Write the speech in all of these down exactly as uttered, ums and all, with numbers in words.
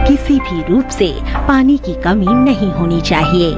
किसी भी रूप से पानी की कमी नहीं होनी चाहिए।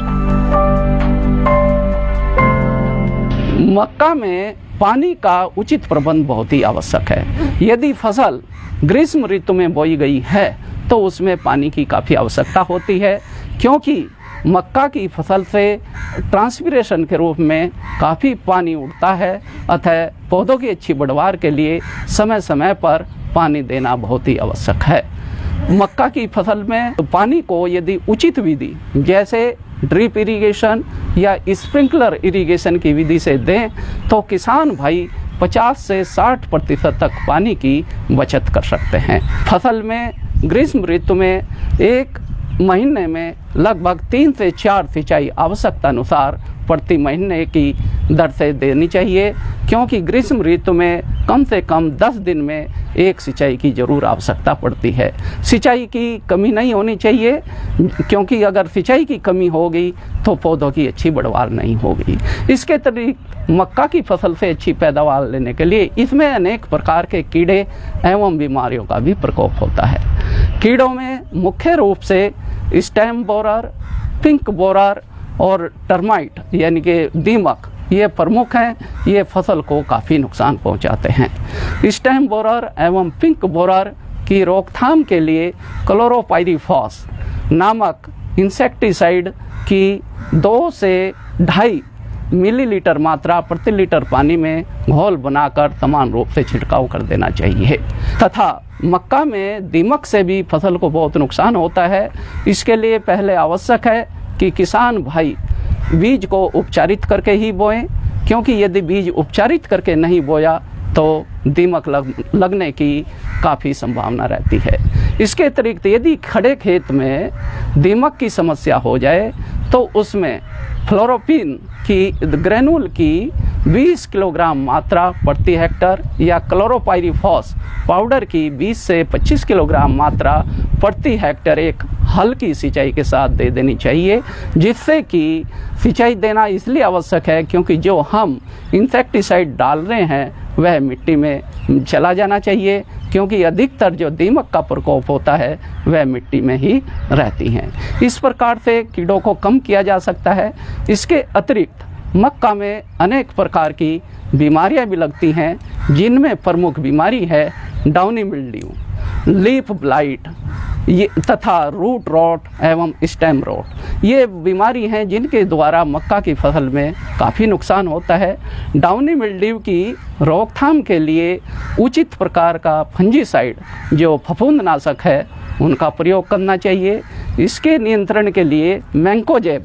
मक्का में पानी का उचित प्रबंध बहुत ही आवश्यक है। यदि फसल ग्रीष्म ऋतु में बोई गई है तो उसमें पानी की काफ़ी आवश्यकता होती है, क्योंकि मक्का की फसल से ट्रांसपिरेशन के रूप में काफ़ी पानी उड़ता है। अतः पौधों की अच्छी बढ़वार के लिए समय समय पर पानी देना बहुत ही आवश्यक है। मक्का की फसल में पानी को यदि उचित विधि जैसे ड्रिप इरिगेशन या स्प्रिंकलर इरिगेशन की विधि से दें तो किसान भाई पचास से साठ प्रतिशत तक पानी की बचत कर सकते हैं। फसल में ग्रीष्म ऋतु में एक महीने में लगभग तीन से चार सिंचाई आवश्यकता अनुसार प्रति महीने की दर से देनी चाहिए, क्योंकि ग्रीष्म ऋतु में कम से कम दस दिन में एक सिंचाई की ज़रूर आवश्यकता पड़ती है। सिंचाई की कमी नहीं होनी चाहिए, क्योंकि अगर सिंचाई की कमी होगी तो पौधों की अच्छी बढ़वार नहीं होगी। इसके अतिरिक्त मक्का की फसल से अच्छी पैदावार लेने के लिए इसमें अनेक प्रकार के कीड़े एवं बीमारियों का भी प्रकोप होता है। कीड़ों में मुख्य रूप से स्टेम बोरर, पिंक बोरर और टर्माइट यानी कि दीमक ये प्रमुख हैं। ये फसल को काफ़ी नुकसान पहुंचाते हैं। स्टेम बोरर एवं पिंक बोरर की रोकथाम के लिए क्लोरोपाइरीफॉस नामक इंसेक्टिसाइड की दो से ढाई मिलीलीटर मात्रा प्रति लीटर पानी में घोल बनाकर समान रूप से छिड़काव कर देना चाहिए। तथा मक्का में दीमक से भी फसल को बहुत नुकसान होता है। इसके लिए पहले आवश्यक है कि किसान भाई बीज को उपचारित करके ही बोएं, क्योंकि यदि बीज उपचारित करके नहीं बोया तो दीमक लग, लगने की काफ़ी संभावना रहती है। इसके अतिरिक्त यदि खड़े खेत में दीमक की समस्या हो जाए तो उसमें फ्लोरोपिन की ग्रेनुल की बीस किलोग्राम मात्रा प्रति हेक्टर या क्लोरोपाइरीफॉस पाउडर की बीस से पच्चीस किलोग्राम मात्रा प्रति हेक्टर एक हल्की सिंचाई के साथ दे देनी चाहिए, जिससे कि सिंचाई देना इसलिए आवश्यक है क्योंकि जो हम इंसेक्टिसाइड डाल रहे हैं वह मिट्टी में चला जाना चाहिए, क्योंकि अधिकतर जो दीमक का प्रकोप होता है वह मिट्टी में ही रहती हैं। इस प्रकार से कीड़ों को कम किया जा सकता है। इसके अतिरिक्त मक्का में अनेक प्रकार की बीमारियां भी लगती हैं, जिनमें प्रमुख बीमारी है डाउनी मिल्ड्यू, लीफ ब्लाइट ये तथा रूट रॉट एवं स्टेम रॉट। ये बीमारी हैं जिनके द्वारा मक्का की फसल में काफ़ी नुकसान होता है। डाउनी मिल्ड्यू की रोकथाम के लिए उचित प्रकार का फंजीसाइड जो फफूंदनाशक है उनका प्रयोग करना चाहिए। इसके नियंत्रण के लिए मैंकोजेब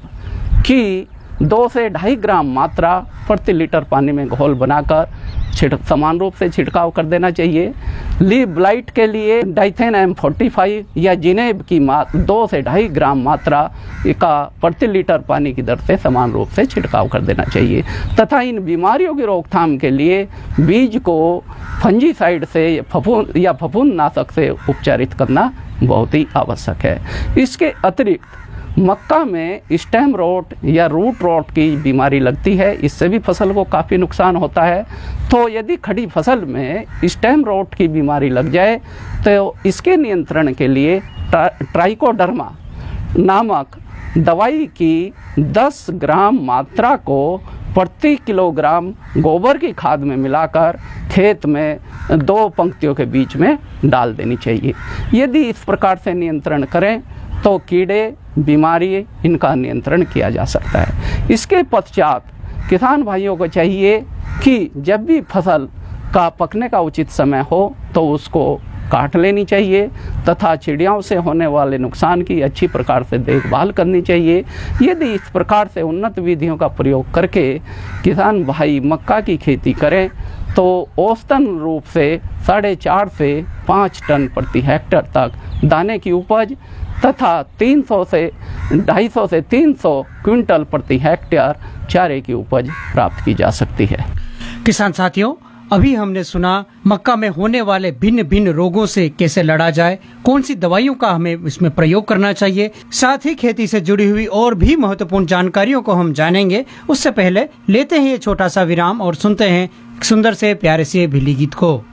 की दो से ढाई ग्राम मात्रा प्रति लीटर पानी में घोल बनाकर छिड़ समान रूप से छिड़काव कर देना चाहिए। लीफ ब्लाइट के लिए डाइथेन एम फोर्टी फाइव या जिनेब की मात दो से ढाई ग्राम मात्रा का प्रति लीटर पानी की दर से समान रूप से छिड़काव कर देना चाहिए। तथा इन बीमारियों की रोकथाम के लिए बीज को फंजीसाइड से फफूंद या फफूंदनाशक से उपचारित करना बहुत ही आवश्यक है। इसके अतिरिक्त मक्का में स्टेम रोट या रूट रोट की बीमारी लगती है, इससे भी फसल को काफ़ी नुकसान होता है। तो यदि खड़ी फसल में स्टेम रोट की बीमारी लग जाए तो इसके नियंत्रण के लिए ट्राइकोडर्मा नामक दवाई की दस ग्राम मात्रा को प्रति किलोग्राम गोबर की खाद में मिलाकर खेत में दो पंक्तियों के बीच में डाल देनी चाहिए। यदि इस प्रकार से नियंत्रण करें तो कीड़े बीमारी इनका नियंत्रण किया जा सकता है। इसके पश्चात किसान भाइयों को चाहिए कि जब भी फसल का पकने का उचित समय हो तो उसको काट लेनी चाहिए तथा चिड़ियों से होने वाले नुकसान की अच्छी प्रकार से देखभाल करनी चाहिए। यदि इस प्रकार से उन्नत विधियों का प्रयोग करके किसान भाई मक्का की खेती करें तो औसतन रूप से साढ़े चार से पाँच टन प्रति हेक्टर तक दाने की उपज तथा तीन सौ से ढाई सौ से तीन सौ क्विंटल प्रति हेक्टेयर चारे की उपज प्राप्त की जा सकती है। किसान साथियों, अभी हमने सुना मक्का में होने वाले भिन्न भिन्न रोगों से कैसे लड़ा जाए, कौन सी दवाइयों का हमें इसमें प्रयोग करना चाहिए। साथ ही खेती से जुड़ी हुई और भी महत्वपूर्ण जानकारियों को हम जानेंगे। उससे पहले लेते हैं ये छोटा सा विराम और सुनते हैं सुंदर से प्यारे से भीली गीत को।